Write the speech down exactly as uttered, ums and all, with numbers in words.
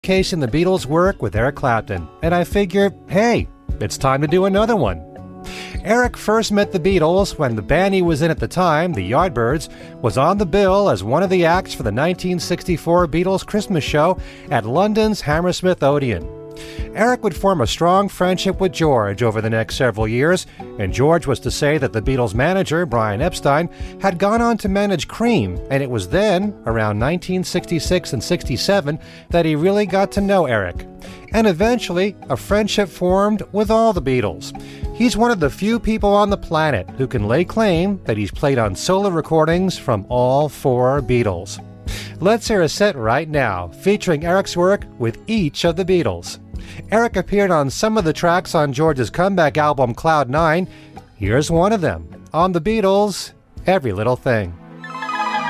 showcasing the Beatles' work with Eric Clapton, and I figure, hey, it's time to do another one. Eric first met the Beatles when the band he was in at the time, the Yardbirds, was on the bill as one of the acts for the nineteen sixty-four Beatles Christmas show at London's Hammersmith Odeon. Eric would form a strong friendship with George over the next several years, and George was to say that the Beatles' manager, Brian Epstein, had gone on to manage Cream, and it was then, around nineteen sixty-six and sixty-seven, that he really got to know Eric. And eventually, a friendship formed with all the Beatles. He's one of the few people on the planet who can lay claim that he's played on solo recordings from all four Beatles. Let's hear a set right now, featuring Eric's work with each of the Beatles. Eric appeared on some of the tracks on George's comeback album Cloud Nine. Here's one of them, on the Beatles' Every Little Thing.